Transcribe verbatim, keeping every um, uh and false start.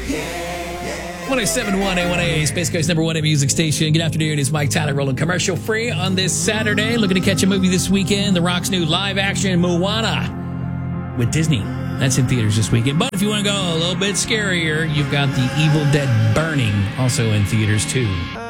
one oh seven point one A one A, Space Coast number one A music station. Good afternoon. It's Mike Tyler rolling commercial free on this Saturday. Looking to catch a movie this weekend. The Rock's new live action Moana with Disney. That's in theaters this weekend. But if you want to go a little bit scarier, you've got The Evil Dead Burning, also in theaters too.